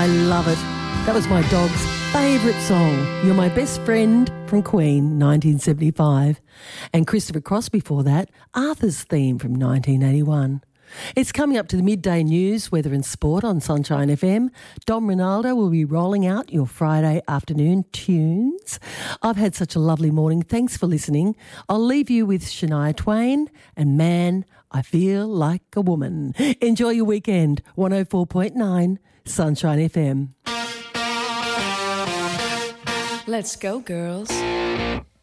I love it. That was my dog's favourite song, You're My Best Friend from Queen, 1975. And Christopher Cross before that, Arthur's Theme from 1981. It's coming up to the midday news, weather and sport on Sunshine FM. Dom Ronaldo will be rolling out your Friday afternoon tunes. I've had such a lovely morning. Thanks for listening. I'll leave you with Shania Twain and Man, I Feel Like a Woman. Enjoy your weekend. 104.9 Sunshine FM. Let's go, girls.